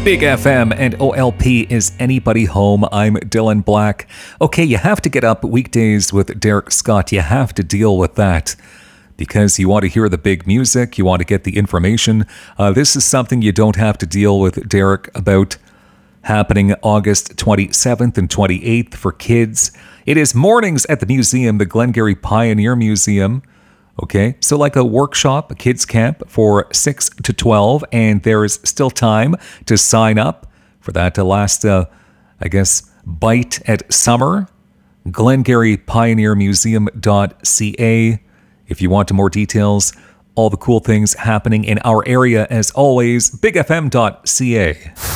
Big FM and OLP Is Anybody Home? I'm Dylan Black. Okay, you have to get up weekdays with Derek Scott. You have to deal with that because you want to hear the big music. You want to get the information. This is something you don't have to deal with Derek about, happening August 27th and 28th for kids. It is mornings at the museum, the Glengarry Pioneer Museum. Okay, so like a workshop, a kids camp for 6 to 12, and there is still time to sign up for that last, bite at summer. GlengarryPioneerMuseum.ca. If you want more details, all the cool things happening in our area, as always, BigFM.ca.